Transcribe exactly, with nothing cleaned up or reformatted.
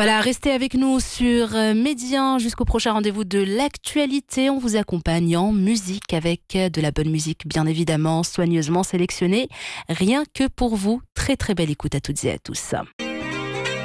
Voilà, restez avec nous sur euh, Médien jusqu'au prochain rendez-vous de l'actualité. On vous accompagne en musique avec euh, de la bonne musique, bien évidemment, soigneusement sélectionnée. Rien que pour vous. Très très belle écoute à toutes et à tous.